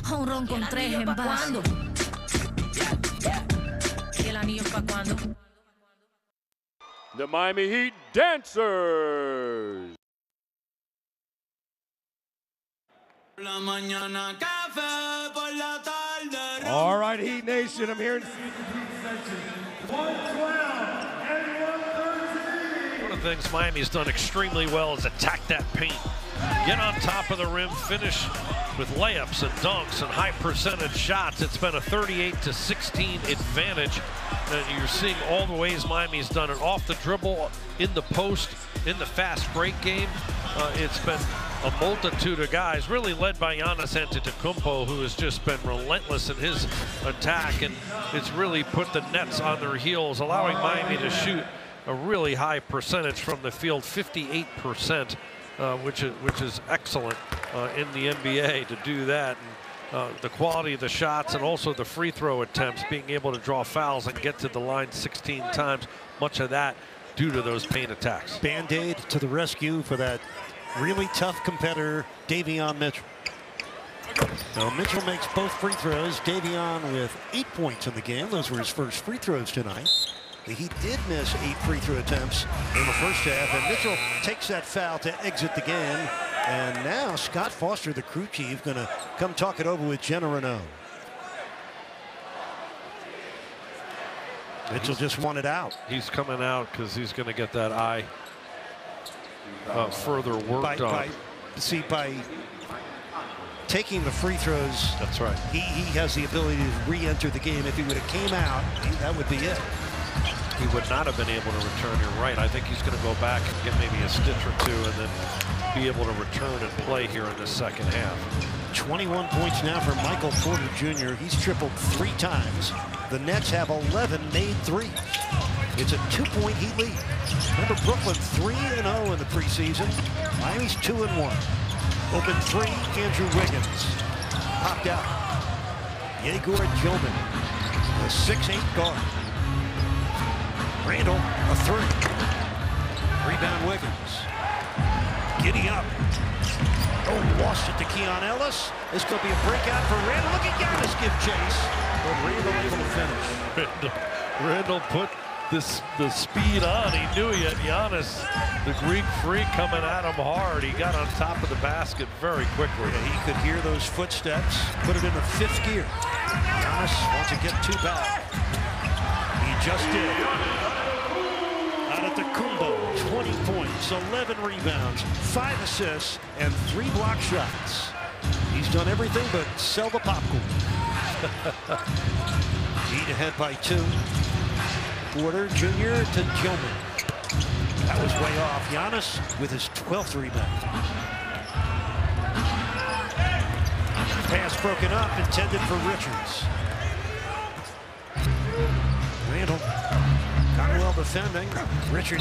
Home run con 3 en base. ¿Y el anillo pa' cuándo? The Miami Heat Dancers. All right, Heat Nation, I'm here. One of the things Miami's done extremely well is attack that paint. Get on top of the rim, finish with layups and dunks and high percentage shots. It's been a 38-16 advantage. And you're seeing all the ways Miami's done it off the dribble, in the post, in the fast break game. It's been a multitude of guys, really led by Giannis Antetokounmpo, who has just been relentless in his attack, and it's really put the Nets on their heels, allowing Miami to shoot a really high percentage from the field, 58%, which is excellent in the NBA to do that. And the quality of the shots and also the free throw attempts, being able to draw fouls and get to the line 16 times, much of that due to those paint attacks. Band-Aid to the rescue for that really tough competitor, Davion Mitchell. Now Mitchell makes both free throws. Davion with 8 points in the game. Those were his first free throws tonight. He did miss 8 free throw attempts in the first half, and Mitchell takes that foul to exit the game. And now Scott Foster, the crew chief, going to come talk it over with Jenna Renaud. Mitchell just wanted out. He's coming out because he's going to get that eye further worked on. By taking the free throws, that's right. He has the ability to re-enter the game. If he would have came out, that would be it. He would not have been able to return. You're right. I think he's going to go back and get maybe a stitch or two and then be able to return and play here in the second half. 21 points now for Michael Porter Jr. He's tripled 3 times. The Nets have 11 made threes. It's a 2-point Heat lead. Remember, Brooklyn 3-0 in the preseason. Miami's 2-1. Open 3, Andrew Wiggins. Popped out. Yegor Gilman, the 6'8" guard. Randall, a 3. Rebound Wiggins. Giddy up. Oh, lost it to Keon Ellis. This could be a breakout for Randall. Look at Giannis give chase. But Randall able to finish. Randall put the speed on. He knew he had Giannis, the Greek freak, coming at him hard. He got on top of the basket very quickly. Yeah, he could hear those footsteps. Put it in the 5th gear. Giannis wants to get 2 back. He just did. Antetokounmpo, 20 points, 11 rebounds, 5 assists, and 3 block shots. He's done everything but sell the popcorn. Heat ahead by 2. Porter Jr. to Gilman. That was way off. Giannis with his 12th rebound. Pass broken up, intended for Richards. Randall, Conwell defending. Richards